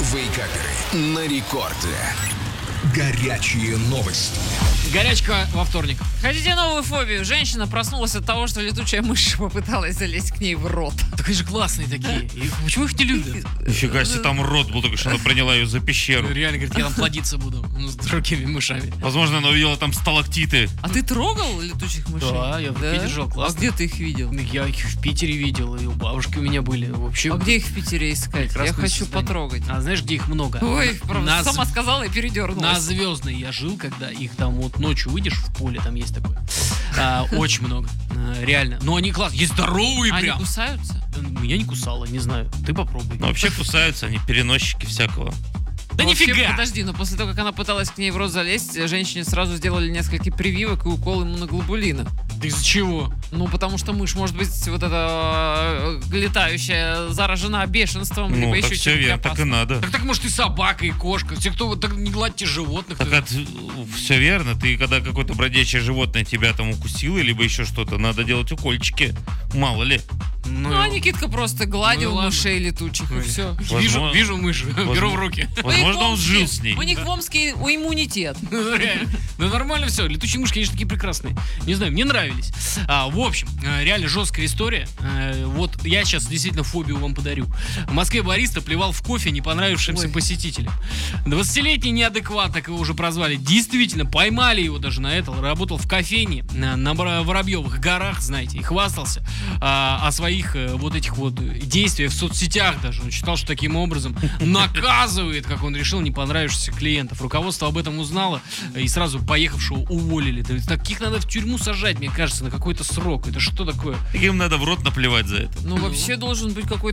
Вейкаперы на рекорде. Горячие новости. Горячка во вторник. Хотите новую фобию? Женщина проснулась от того, что летучая мышь попыталась залезть к ней в рот. Так они же классные такие. И почему их не любят? Нифига себе, там рот был, только что она приняла ее за пещеру. Реально, говорит, я там плодиться буду с другими мышами. Возможно, она увидела там сталактиты. А ты трогал летучих мышей? Да, я в Питере жил, А классно. где ты их видел? Я их в Питере видел, и у бабушки у меня были. Вообще, А где их в Питере искать? Я прекрасные хочу создания. потрогать. А знаешь, где их много? Ой, правда, На сама Зв- сказала и передернулась. На Звездной я жил, когда их там вот ночью выйдешь в поле, там есть такое. Очень много. Реально. Но они классные. Есть здоровые Они прям. кусаются? Меня не кусало, не знаю. Ты попробуй. Но вообще кусаются они, переносчики всякого. Да Вообще, нифига! Подожди, но после того, как она пыталась к ней в рот залезть, женщине сразу сделали несколько прививок и укол иммуноглобулина. Да из-за чего? Ну, потому что мышь может быть вот эта летающая заражена бешенством, либо Ну, еще так все чем-нибудь верно, так и опасным. надо. Так может и собака, и кошка. Те, кто вот так не гладьте животных. Так все верно, ты когда какое-то бродячее животное тебя там укусило, либо еще что-то, надо делать укольчики. Мало ли. Ну, а Никитка просто гладил Ну, ладно. мышей летучих, и Ой. все. Вижу мышь, беру в руки. Возможно, он жил с ней. У них в Омске иммунитет. Ну, реально. Ну, нормально все. Летучие мышки, конечно, такие прекрасные. Не знаю, мне нравились. В общем, реально жесткая история. Вот я сейчас действительно фобию вам подарю. В Москве бариста плевал в кофе не понравившимся Ой. посетителям. 20-летний неадекват, так его уже прозвали, действительно поймали его даже на это. Работал в кофейне на Воробьевых горах, знаете, и хвастался о своих вот этих вот действиях в соцсетях даже. Он считал, что таким образом наказывает, как он решил, не понравившихся клиентов. Руководство об этом узнало и сразу поехавшего уволили. Да, таких надо в тюрьму сажать, мне кажется, на какой-то срок. Это что такое? Им надо в рот наплевать за это. Ну, вообще должен быть какой-то